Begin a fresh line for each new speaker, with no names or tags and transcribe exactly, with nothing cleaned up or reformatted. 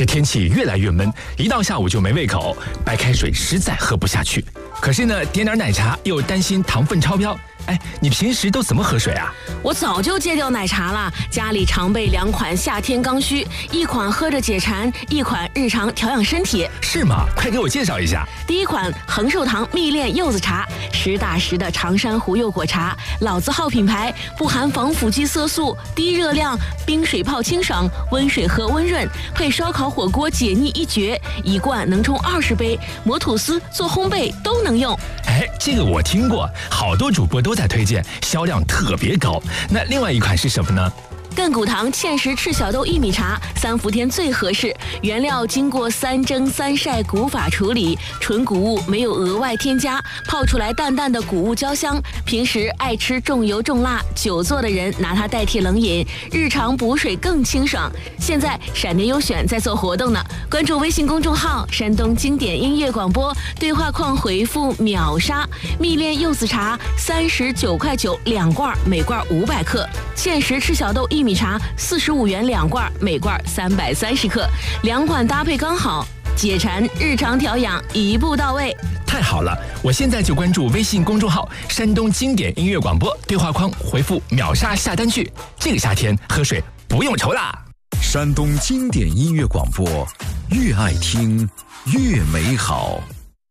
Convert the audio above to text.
这天气越来越闷，一到下午就没胃口，白开水实在喝不下去。可是呢，点点奶茶又担心糖分超标。哎，你平时都怎么喝水啊？
我早就戒掉奶茶了，家里常备两款夏天刚需，一款喝着解馋，一款日常调养身体。
是吗？快给我介绍一下。
第一款恒寿堂蜜炼柚子茶，实打实的长山湖柚果茶，老字号品牌，不含防腐剂色素，低热量，冰水泡清爽，温水喝温润，配烧烤火锅解腻一绝，一罐能冲二十杯，磨吐司做烘焙都能用。
哎，这个我听过，好多主播都在推荐，销量特别高。那另外一款是什么呢？
亘古堂芡实赤小豆薏米茶，三伏天最合适，原料经过三蒸三晒古法处理，纯谷物没有额外添加，泡出来淡淡的谷物焦香。平时爱吃重油重辣、久坐的人拿它代替冷饮，日常补水更清爽。现在闪电优选在做活动呢，关注微信公众号山东经典音乐广播，对话框回复秒杀蜜炼柚子茶，三十九块九两罐，每罐五百克；芡实赤小豆薏米茶四十五元两罐，每罐三百三十克，两款搭配刚好，解馋日常调养一步到位。
太好了，我现在就关注微信公众号山东经典音乐广播，对话框回复秒杀下单去，这个夏天喝水不用愁啦。
山东经典音乐广播，越爱听越美好。